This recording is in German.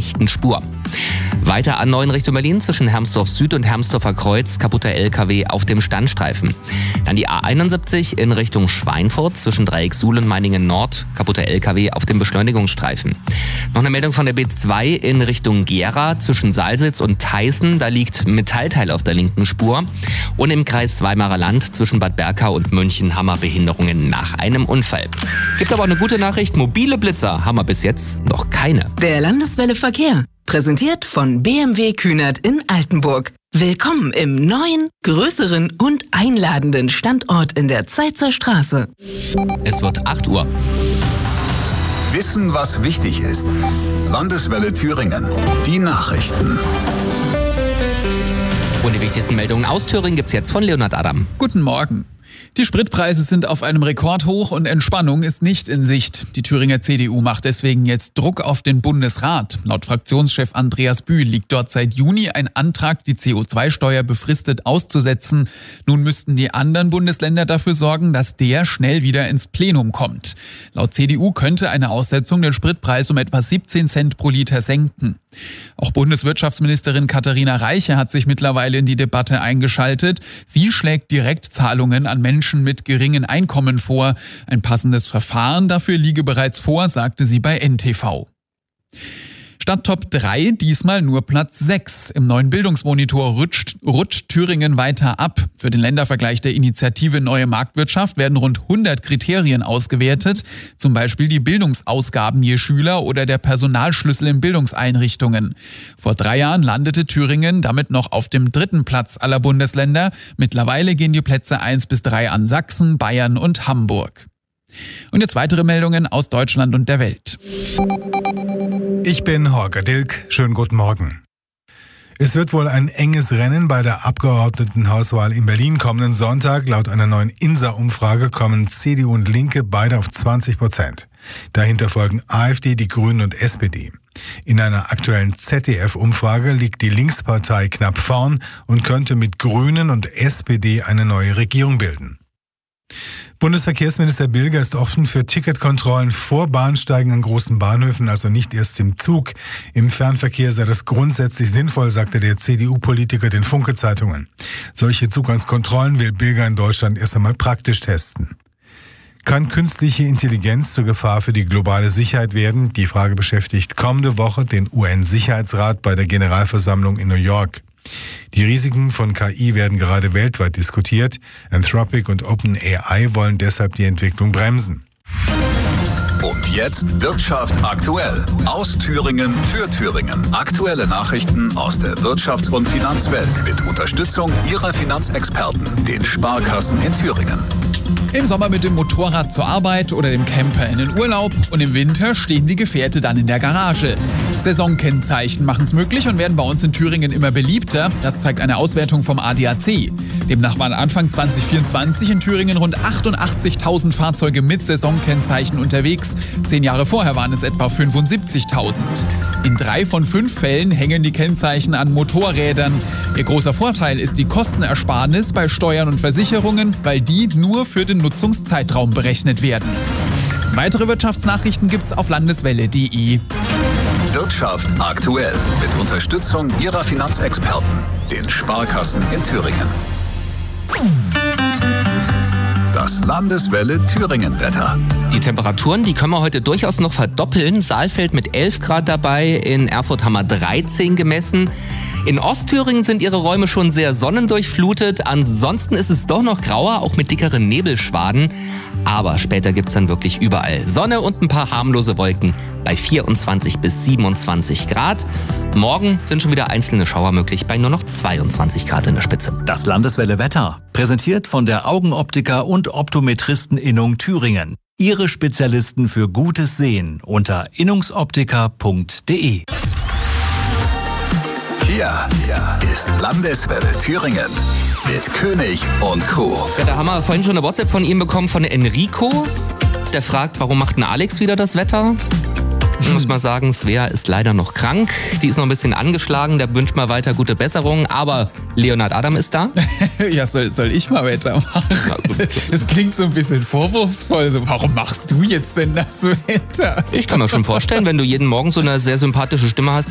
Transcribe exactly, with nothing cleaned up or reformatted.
rechten Spur. Weiter A neun Richtung Berlin zwischen Hermsdorf Süd und Hermsdorfer Kreuz, kaputter L K W auf dem Standstreifen. Dann die A einundsiebzig in Richtung Schweinfurt zwischen Dreieck Suhl und Meiningen Nord, kaputter L K W auf dem Beschleunigungsstreifen. Noch eine Meldung von der B zwei in Richtung Gera zwischen Salsitz und Theißen, da liegt Metallteil auf der linken Spur. Und im Kreis Weimarer Land zwischen Bad Berka und München haben wir Behinderungen nach einem Unfall. Gibt aber auch eine gute Nachricht, mobile Blitzer haben wir bis jetzt noch keine. Der Landeswelle Verkehr. Präsentiert von B M W Kühnert in Altenburg. Willkommen im neuen, größeren und einladenden Standort in der Zeitzer Straße. Es wird acht Uhr. Wissen, was wichtig ist. Landeswelle Thüringen. Die Nachrichten. Und die wichtigsten Meldungen aus Thüringen gibt's jetzt von Leonhard Adam. Guten Morgen. Die Spritpreise sind auf einem Rekordhoch und Entspannung ist nicht in Sicht. Die Thüringer C D U macht deswegen jetzt Druck auf den Bundesrat. Laut Fraktionschef Andreas Bühl liegt dort seit Juni ein Antrag, die C O zwei Steuer befristet auszusetzen. Nun müssten die anderen Bundesländer dafür sorgen, dass der schnell wieder ins Plenum kommt. Laut C D U könnte eine Aussetzung den Spritpreis um etwa siebzehn Cent pro Liter senken. Auch Bundeswirtschaftsministerin Katharina Reiche hat sich mittlerweile in die Debatte eingeschaltet. Sie schlägt Direktzahlungen an Menschen mit geringen Einkommen vor. Ein passendes Verfahren dafür liege bereits vor, sagte sie bei N T V. Statt Top drei diesmal nur Platz sechs. Im neuen Bildungsmonitor rutscht, rutscht Thüringen weiter ab. Für den Ländervergleich der Initiative Neue Marktwirtschaft werden rund hundert Kriterien ausgewertet. Zum Beispiel die Bildungsausgaben je Schüler oder der Personalschlüssel in Bildungseinrichtungen. Vor drei Jahren landete Thüringen damit noch auf dem dritten Platz aller Bundesländer. Mittlerweile gehen die Plätze eins bis drei an Sachsen, Bayern und Hamburg. Und jetzt weitere Meldungen aus Deutschland und der Welt. Ich bin Holger Dilk. Schönen guten Morgen. Es wird wohl ein enges Rennen bei der Abgeordnetenhauswahl in Berlin kommenden Sonntag. Laut einer neuen I N S A-Umfrage kommen C D U und Linke beide auf zwanzig Prozent. Dahinter folgen AfD, die Grünen und S P D. In einer aktuellen Z D F-Umfrage liegt die Linkspartei knapp vorn und könnte mit Grünen und S P D eine neue Regierung bilden. Bundesverkehrsminister Bilger ist offen für Ticketkontrollen vor Bahnsteigen an großen Bahnhöfen, also nicht erst im Zug. Im Fernverkehr sei das grundsätzlich sinnvoll, sagte der C D U-Politiker den Funke-Zeitungen. Solche Zugangskontrollen will Bilger in Deutschland erst einmal praktisch testen. Kann künstliche Intelligenz zur Gefahr für die globale Sicherheit werden? Die Frage beschäftigt kommende Woche den U N-Sicherheitsrat bei der Generalversammlung in New York. Die Risiken von K I werden gerade weltweit diskutiert. Anthropic und OpenAI wollen deshalb die Entwicklung bremsen. Und jetzt Wirtschaft aktuell. Aus Thüringen für Thüringen. Aktuelle Nachrichten aus der Wirtschafts- und Finanzwelt mit Unterstützung Ihrer Finanzexperten, den Sparkassen in Thüringen. Im Sommer mit dem Motorrad zur Arbeit oder dem Camper in den Urlaub und im Winter stehen die Gefährte dann in der Garage. Saisonkennzeichen machen es möglich und werden bei uns in Thüringen immer beliebter. Das zeigt eine Auswertung vom A D A C. Demnach waren Anfang zwanzig vierundzwanzig in Thüringen rund achtundachtzigtausend Fahrzeuge mit Saisonkennzeichen unterwegs. Zehn Jahre vorher waren es etwa fünfundsiebzigtausend. In drei von fünf Fällen hängen die Kennzeichen an Motorrädern. Ihr großer Vorteil ist die Kostenersparnis bei Steuern und Versicherungen, weil die nur für den Nutzungszeitraum berechnet werden. Weitere Wirtschaftsnachrichten gibt's auf landeswelle punkt de. Wirtschaft aktuell mit Unterstützung Ihrer Finanzexperten, den Sparkassen in Thüringen. Das Landeswelle Thüringen-Wetter. Die Temperaturen, die können wir heute durchaus noch verdoppeln. Saalfeld mit elf Grad dabei, in Erfurt haben wir dreizehn gemessen. In Ostthüringen sind ihre Räume schon sehr sonnendurchflutet. Ansonsten ist es doch noch grauer, auch mit dickeren Nebelschwaden. Aber später gibt's dann wirklich überall Sonne und ein paar harmlose Wolken bei vierundzwanzig bis siebenundzwanzig Grad. Morgen sind schon wieder einzelne Schauer möglich bei nur noch zweiundzwanzig Grad in der Spitze. Das Landeswelle Wetter, präsentiert von der Augenoptiker und Optometristen-Innung Thüringen. Ihre Spezialisten für gutes Sehen unter innungsoptiker punkt de. Hier ist Landeswelle Thüringen mit König und Co. Ja, da haben wir vorhin schon eine WhatsApp von ihm bekommen, von Enrico. Der fragt, warum macht denn Alex wieder das Wetter? Ich muss mal sagen, Svea ist leider noch krank. Die ist noch ein bisschen angeschlagen. Der wünscht mal weiter gute Besserung. Aber Leonhard Adam ist da. Ja, soll, soll ich mal weitermachen? Das klingt so ein bisschen vorwurfsvoll. So, warum machst du jetzt denn das Wetter? Ich kann mir schon vorstellen, wenn du jeden Morgen so eine sehr sympathische Stimme hast,